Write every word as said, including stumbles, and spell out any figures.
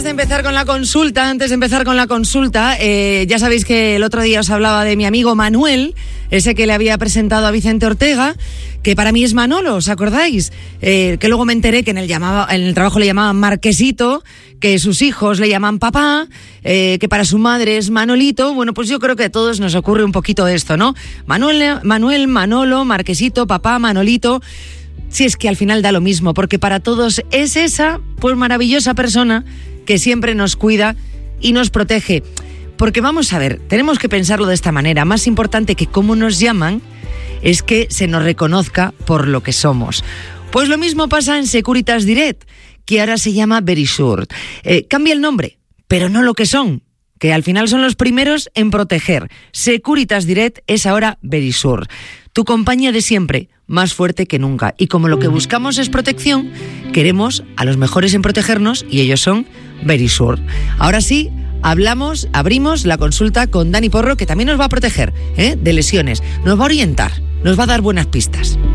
de empezar con la consulta, antes de empezar con la consulta, eh, ya sabéis que el otro día os hablaba de mi amigo Manuel, ese que le había presentado a Vicente Ortega, que para mí es Manolo, ¿os acordáis? Eh, que luego me enteré que en el, llamaba, en el trabajo le llamaban Marquesito, que sus hijos le llaman papá, eh, que para su madre es Manolito. Bueno, pues yo creo que a todos nos ocurre un poquito esto, ¿no? Manuel, Manuel, Manolo, Marquesito, papá, Manolito. Si es que al final da lo mismo, porque para todos es esa, pues maravillosa persona que siempre nos cuida y nos protege. Porque vamos a ver, tenemos que pensarlo de esta manera. Más importante que cómo nos llaman es que se nos reconozca por lo que somos. Pues lo mismo pasa en Securitas Direct, que ahora se llama Verisure. Eh, cambia el nombre, pero no lo que son, que al final son los primeros en proteger. Securitas Direct es ahora Verisure. Tu compañía de siempre, más fuerte que nunca. Y como lo que buscamos es protección, queremos a los mejores en protegernos y ellos son Verisure. Ahora sí, hablamos, abrimos la consulta con Dani Porro, que también nos va a proteger, ¿eh? de lesiones. Nos va a orientar, nos va a dar buenas pistas.